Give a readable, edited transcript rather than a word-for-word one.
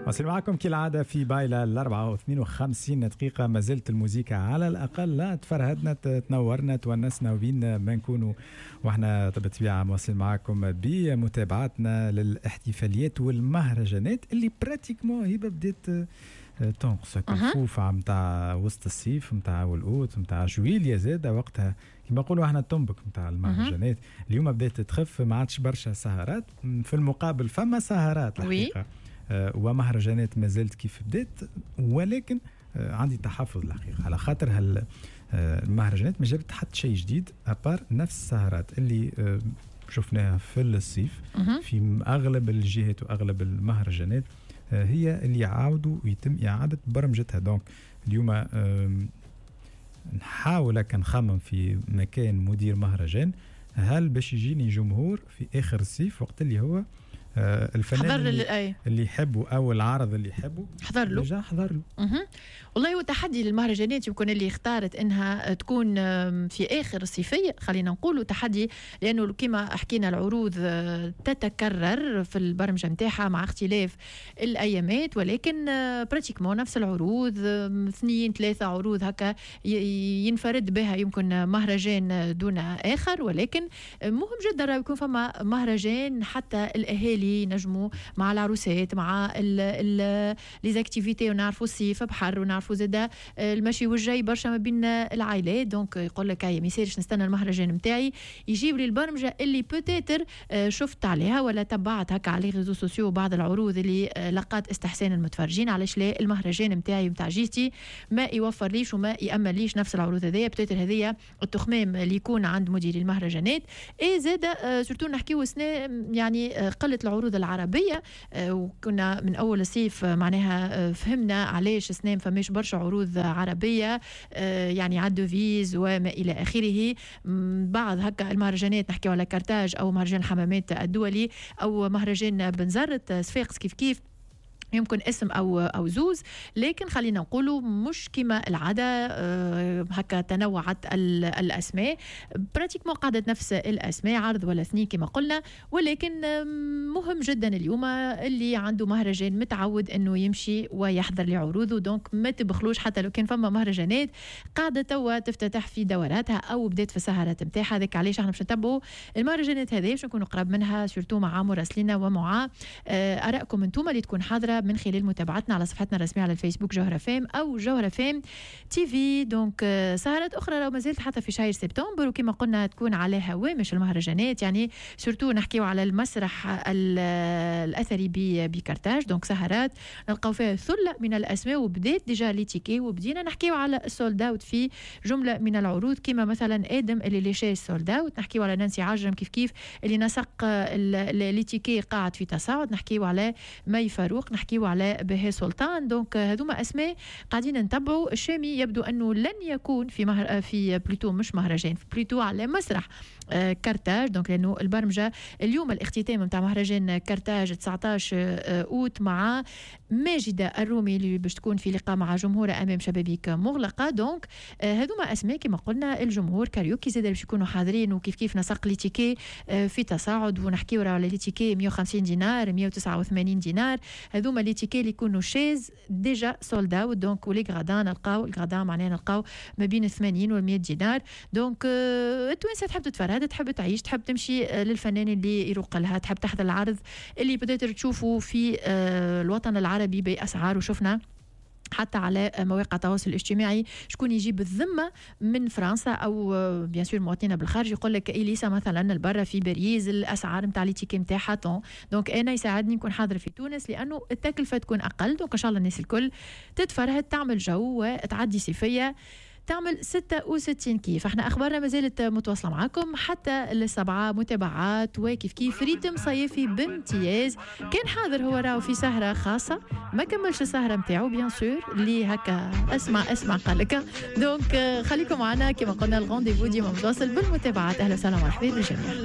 واصل معكم كالعادة في بايلة 54 دقيقة. ما زلت الموسيقى على الأقل، لا تفرهدنا تنورنا تونسنا وبينا ما نكونوا وإحنا بالطبيعة واصل معكم بمتابعتنا للاحتفاليات والمهرجانات اللي براتيكمون هي بدات تنقص الكفوفة متاع وسط الصيف متاع والأوت متاع جويليا زادة وقتها كما نقولوا احنا التنبك متاع المهرجانات. اليوم بدات تخف، ما عادش برشا سهرات، في المقابل فما سهرات الحقيقة ومهرجانات ما زلت كيف بدات، ولكن عندي تحفظ الحقيقة على خاطر المهرجانات ما جابت حتى شيء جديد أبار نفس السهرات اللي شفناها في الصيف في أغلب الجهات وأغلب المهرجانات هي اللي يعاودوا ويتم إعادة برمجتها. دونك اليوم نحاول نخمم في مكان مدير مهرجان، هل باش يجيني جمهور في آخر الصيف وقت اللي هو الفنان اللي يحبه أو العرض اللي يحبه حضر له. والله هو تحدي للمهرجانات يمكن اللي اختارت انها تكون في اخر الصيفيه، خلينا نقولوا تحدي، لانه كما حكينا العروض تتكرر في البرمجه نتاعها مع اختلاف الايامات، ولكن براتيكمون نفس العروض، 2-3 عروض هكا ينفرد بها يمكن مهرجان دون اخر. ولكن مهم جدا يكون فما مهرجان حتى الاهالي نجموا مع العروسات مع ليزاكتيفيتي، ونعرفوا الصيف بحر ونعرفوا زاده المشي والجاي برشا ما بين العائلات. دونك يقول لك ما يصيرش نستنى المهرجان نتاعي يجيب لي البرمجه اللي بوتيتر شفت عليها ولا تبعت هكا على ريزو سوسيو بعض العروض اللي لقات استحسان المتفرجين. علاش لا المهرجان نتاعي نتاع جيتي ما يوفر ليش وما يامن ليش نفس العروض هذيا؟ بوتيتر هذيا التخمام اللي يكون عند مديري المهرجانات. زاده سورتو نحكيو سنه يعني قله العروض العربيه، وكنا من اول الصيف معناها فهمنا علاش سنين فماش برشا عروض عربيه يعني عدو فيز وما الى اخره. بعض هكا المهرجانات نحكيو على كارتاج او مهرجان الحمامات الدولي او مهرجان بنزرت صفاقس كيف يمكن اسم او زوز، لكن خلينا نقولوا مش كما العاده هكا تنوعت الاسماء، براتيكمون قعدت نفس الاسماء عرض ولا اثنين كما قلنا. ولكن مهم جدا اليوم اللي عنده مهرجان متعود انه يمشي ويحضر لعروضه، دونك ما تبخلوش حتى لو كان فما مهرجانات قاعده توا تفتتح في دوراتها او بدات في السهرات نتاعها. هذاك علاش احنا باش نتبعوا المهرجانات هذه باش نكونوا قراب منها سورتو مع مراسلينا ومع ارائكم انتم اللي تكون حاضره من خلال متابعتنا على صفحتنا الرسميه على الفيسبوك جوهرة فام او جوهرة فام تي في. دونك سهرات اخرى لو ما زلت حتى في شهر سبتمبر، وكما قلنا تكون على هوامش المهرجانات، يعني سورتو نحكيو على المسرح الاثري بكرتاج. دونك سهرات نلقاو فيها ثله من الاسماء، وبدات ديجا لي تيكي وبدينا نحكيو على السولد اوت في جمله من العروض كما مثلا ادم اللي ليشي السولد اوت، نحكيو على نانسي عجرم كيف اللي نسق لي تيكي قاعد في تصاعد، نحكيو على مي فاروق، نحكيو على بهي سلطان. دونك هذوما اسماء قاعدين نتبعوا. الشامي يبدو انه لن يكون في بلوتو مش مهرجان، بلوتو على مسرح كرتاج. دونك لانه البرمجه اليوم الاختتام نتاع مهرجان كرتاج 19 اوت مع ماجده الرومي اللي باش تكون في لقاء مع جمهورها امام شبابيك مغلقه. دونك هذوما اسماء كما قلنا الجمهور كاريوكي زاد باش يكونوا حاضرين، وكيف نسق لي تيكي في تصاعد، ونحكيو على لي تيكي 150 دينار 189 دينار. هذوما لي تيكي اللي يكونوا شيز ديجا سولد اوت. دونك ولي غادان نلقاو الغادان معناها نلقاو ما بين 80 و 100 دينار. دونك التوانسه تحب تتفرهد، تحب تعيش، تحب تمشي للفنان اللي يروق لها، تحب تحضر العرض اللي بدات تشوفوا في الوطن العربي باسعار. وشفنا حتى على مواقع التواصل الاجتماعي شكون يجيب الذمه من فرنسا او بيان سور مواطنين بالخارج يقول لك اليسا مثلا البرة في باريس الاسعار نتاع لي تيكي نتاعها طون. دونك انا يساعدني نكون حاضره في تونس لانه التكلفه تكون اقل. دونك ان شاء الله الناس الكل تتفرهد تعمل جو وتعدي صيفيه تعمل 66 كيف. احنا اخبارنا ما زالت متواصله معاكم حتى السبعة متابعات وكيف ريتم صيفي بامتياز. كان حاضر هو راهو في سهره خاصه ما كملش السهره نتاعو بيان سور اللي هكا اسمع قال لك. دونك خليكم معنا كما قلنا الغونديفو ديما متواصل بالمتابعات. اهلا وسهلا ومرحبا بالجميع.